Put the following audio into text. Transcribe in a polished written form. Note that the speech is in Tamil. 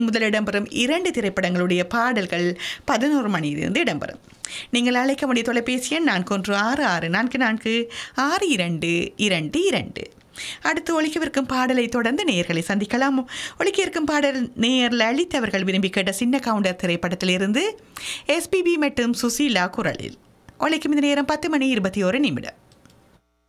முதல் இடம்பெறும் 2 திரைப்படங்களுடைய பாடல்கள் 11 மணியிலிருந்து இடம்பெறும். நீங்கள் அழைக்க வேண்டிய தொலைபேசி எண் 4166446222. அடுத்து ஒலிக்கவிருக்கும் பாடலை தொடர்ந்து நேயர்களை சந்திக்கலாம். ஒலிக்க இருக்கும் பாடல் நேயர் லலித் அவர்கள் விரும்பி கேட்ட சின்ன கவுண்டர் திரைப்படத்திலிருந்து எஸ்பிபி மற்றும் சுசீலா குரலில். ஒலிக்கும் இந்த நேரம் 10 மணி 21 நிமிடம்.